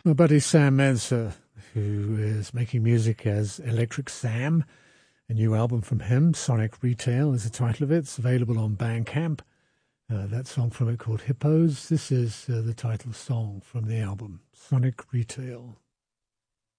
My buddy Sam Manser, who is making music as Electric Sam. A new album from him, Sonic Retail is the title of it. It's available on Bandcamp. That song from it called Hippos. This is the title song from the album, Sonic Retail.